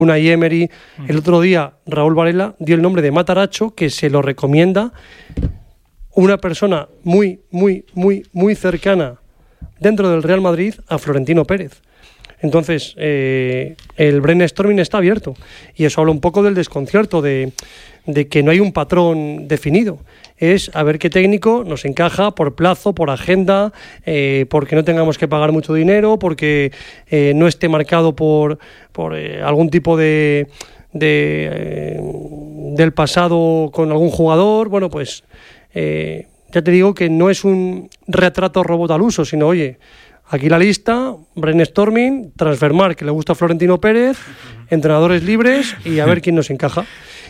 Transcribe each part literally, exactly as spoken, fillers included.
Unai Emery. El otro día Raúl Varela dio el nombre de Mataracho, que se lo recomienda una persona muy, muy, muy, muy cercana dentro del Real Madrid a Florentino Pérez. Entonces, eh, el brainstorming está abierto y eso habla un poco del desconcierto, de, de que no hay un patrón definido. Es a ver qué técnico nos encaja por plazo, por agenda, eh, porque no tengamos que pagar mucho dinero, porque eh, no esté marcado por, por eh, algún tipo de, de eh, del pasado con algún jugador. Bueno, pues eh, ya te digo que no es un retrato robot al uso, sino, oye, aquí la lista, brainstorming, Transfermarkt, que le gusta a Florentino Pérez, entrenadores libres y a ver quién nos encaja.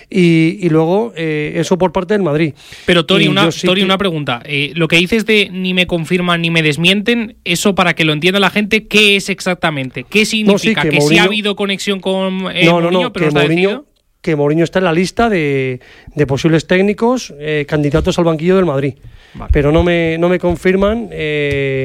Y, y luego eh, eso por parte del Madrid. Pero Tori, una, sí Tori que... una pregunta. Eh, lo que dices de ni me confirman ni me desmienten, eso para que lo entienda la gente, ¿qué es exactamente? ¿Qué significa? No, sí, ¿Que, que ¿Que Mourinho... sí ha habido conexión con eh, no, Mourinho, no, no, pero que no está Mourinho, decidido? Que Mourinho está en la lista de, de posibles técnicos eh, candidatos al banquillo del Madrid. Vale. Pero no me, no me confirman eh,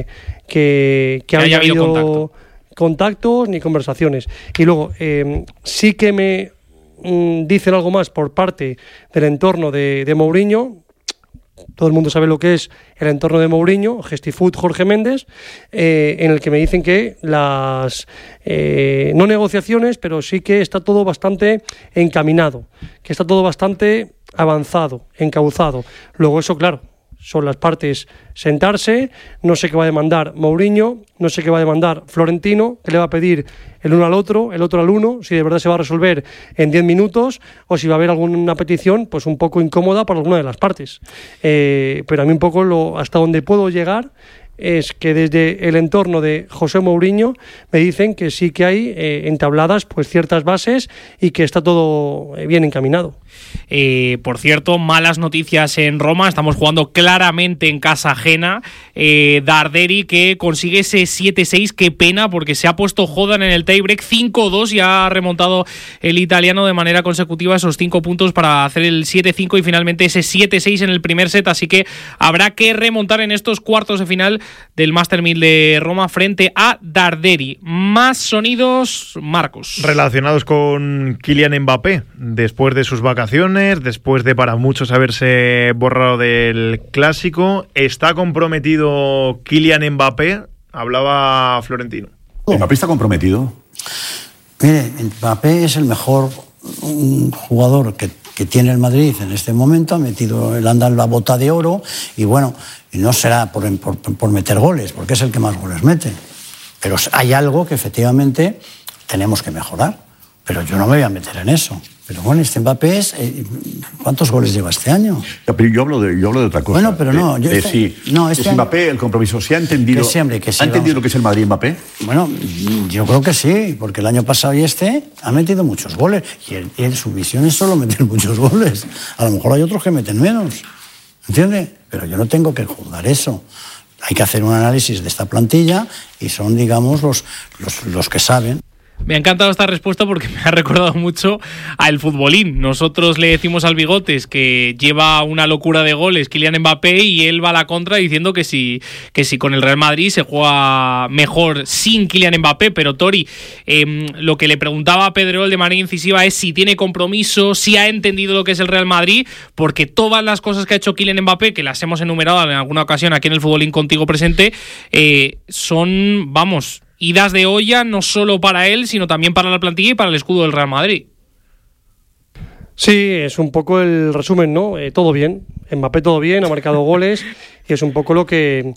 que, que, que haya habido, habido contacto. contactos ni conversaciones. Y luego, eh, sí que me mm, dicen algo más por parte del entorno de, de Mourinho. Todo el mundo sabe lo que es el entorno de Mourinho, Gestifood, Jorge Méndez, eh, en el que me dicen que las, eh, no negociaciones, pero sí que está todo bastante encaminado, que está todo bastante avanzado, encauzado. Luego eso, claro, son las partes sentarse, no sé qué va a demandar Mourinho, no sé qué va a demandar Florentino, qué le va a pedir el uno al otro, el otro al uno, si de verdad se va a resolver en diez minutos o si va a haber alguna petición pues un poco incómoda para alguna de las partes. Eh, pero a mí un poco lo, hasta donde puedo llegar es que desde el entorno de José Mourinho me dicen que sí que hay eh, entabladas pues ciertas bases y que está todo eh, bien encaminado. Eh, por cierto, malas noticias en Roma, estamos jugando claramente en casa ajena. eh, Darderi que consigue ese siete seis, qué pena porque se ha puesto Jodan en el tiebreak cinco dos y ha remontado el italiano de manera consecutiva esos cinco puntos para hacer el siete cinco y finalmente ese siete seis en el primer set, así que habrá que remontar en estos cuartos de final del Master mil de Roma frente a Darderi. Más sonidos, Marcos. Relacionados con Kylian Mbappé, después de sus vacaciones, después de para muchos haberse borrado del Clásico, ¿está comprometido Kylian Mbappé? Hablaba Florentino. ¿Mbappé está comprometido? Mire, Mbappé es el mejor un jugador que, que tiene el Madrid en este momento, ha metido el anda en la bota de oro y bueno, y no será por, por, por meter goles, porque es el que más goles mete. Pero hay algo que efectivamente tenemos que mejorar, pero yo no me voy a meter en eso. Pero bueno, este Mbappé es... Eh, ¿cuántos goles lleva este año? Ya, pero yo hablo de, yo hablo de otra cosa. Bueno, pero no... Yo eh, este, sí, no, este es Mbappé, el compromiso. ¿Se ha entendido, que sí, hombre, que sí, ¿ha entendido vamos. lo que es el Madrid Mbappé? Bueno, yo creo que sí, porque el año pasado y este ha metido muchos goles. Y, él, y él, su visión es solo meter muchos goles. A lo mejor hay otros que meten menos. ¿Entiendes? Pero yo no tengo que juzgar eso. Hay que hacer un análisis de esta plantilla y son, digamos, los, los, los que saben. Me ha encantado esta respuesta porque me ha recordado mucho al futbolín. Nosotros le decimos al Bigotes que lleva una locura de goles Kylian Mbappé y él va a la contra diciendo que si, que si con el Real Madrid se juega mejor sin Kylian Mbappé. Pero Tori, eh, lo que le preguntaba a Pedrerol de manera incisiva es si tiene compromiso, si ha entendido lo que es el Real Madrid, porque todas las cosas que ha hecho Kylian Mbappé, que las hemos enumerado en alguna ocasión aquí en el Futbolín contigo presente, eh, son, vamos... idas de olla no solo para él, sino también para la plantilla y para el escudo del Real Madrid. Sí, es un poco el resumen, ¿no? Eh, todo bien. Mbappé todo bien, ha marcado goles y es un poco lo que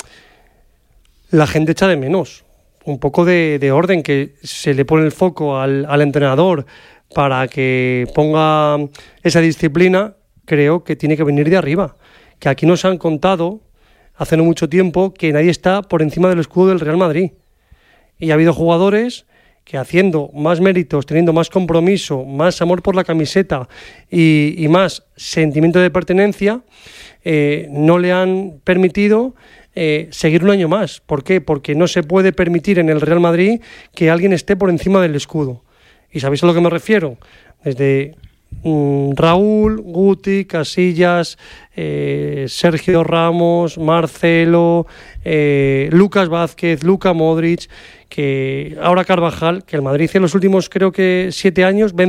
la gente echa de menos. Un poco de, de orden, que se le pone el foco al, al entrenador para que ponga esa disciplina, creo que tiene que venir de arriba. Que aquí nos han contado hace no mucho tiempo que nadie está por encima del escudo del Real Madrid. Y ha habido jugadores que haciendo más méritos, teniendo más compromiso, más amor por la camiseta y, y más sentimiento de pertenencia, eh, no le han permitido eh, seguir un año más. ¿Por qué? Porque no se puede permitir en el Real Madrid que alguien esté por encima del escudo. ¿Y sabéis a lo que me refiero? Desde mm, Raúl, Guti, Casillas, eh, Sergio Ramos, Marcelo, eh, Lucas Vázquez, Luka Modric, que ahora Carvajal, que el Madrid en los últimos creo que siete años